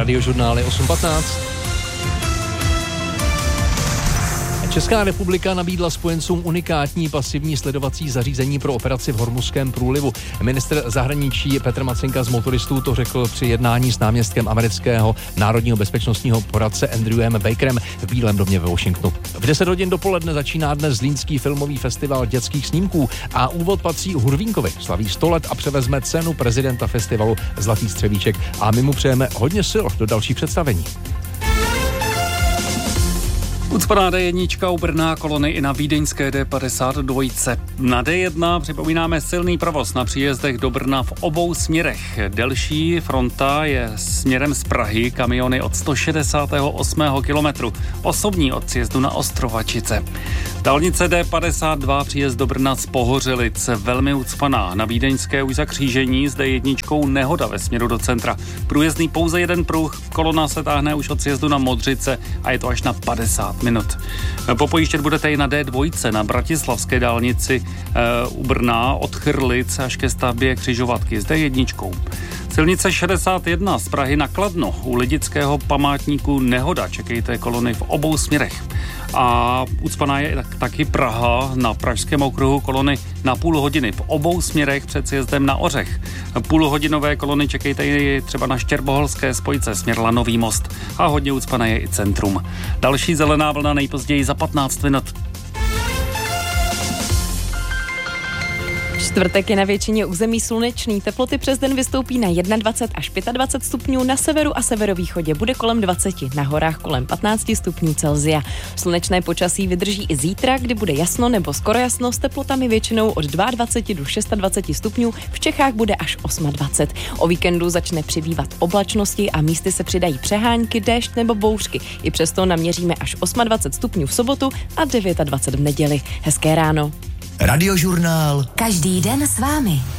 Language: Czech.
Radiožurnál je 8:15. Česká republika nabídla spojencům unikátní pasivní sledovací zařízení pro operaci v Hormuzském průlivu. Ministr zahraničí Petr Macinka z motoristů to řekl při jednání s náměstkem amerického národního bezpečnostního poradce Andrewem Bakerem v Bílém domě ve Washingtonu. V 10 hodin dopoledne začíná dnes Zlínský filmový festival dětských snímků a úvod patří Hurvínkovi. Slaví 100 let a převezme cenu prezidenta festivalu Zlatý střevíček a my mu přejeme hodně sil do dalších představení. Ucpaná D1 u Brna, kolony i na vídeňské D52. Na D1 připomínáme silný provoz na příjezdech do Brna v obou směrech. Delší fronta je směrem z Prahy, kamiony od 168. kilometru. Osobní od sjezdu na Ostrovačice. Dálnice D52 příjezd do Brna z Pohořelic, velmi ucpaná. Na vídeňské už za křížení s D1 nehoda ve směru do centra. Průjezdný pouze jeden pruh, kolona se táhne už od sjezdu na Modřice a je to až na 50 minut. Popojíždět budete i na D2 na bratislavské dálnici u Brna od Chrlic až ke stavbě křižovatky s D1. Silnice 61 z Prahy na Kladno u Lidického památníku nehoda. Čekejte kolony v obou směrech. A ucpaná je taky Praha na Pražském okruhu, kolony na půl hodiny v obou směrech před sjezdem na Ořech. Půlhodinové kolony čekejte i třeba na Štěrboholské spojce směr Lanový most a hodně ucpané je i centrum. Další zelená vlna nejpozději za 15 minut. Čtvrtek je na většině území slunečný, teploty přes den vystoupí na 21 až 25 stupňů, na severu a severovýchodě bude kolem 20, na horách kolem 15 stupňů Celsia. Slunečné počasí vydrží i zítra, kdy bude jasno nebo skoro jasno s teplotami většinou od 22 do 26 stupňů, v Čechách bude až 28. O víkendu začne přibývat oblačnosti a místy se přidají přehánky, déšť nebo bouřky. I přesto naměříme až 28 stupňů v sobotu a 29 v neděli. Hezké ráno. Radiožurnál. Každý den s vámi.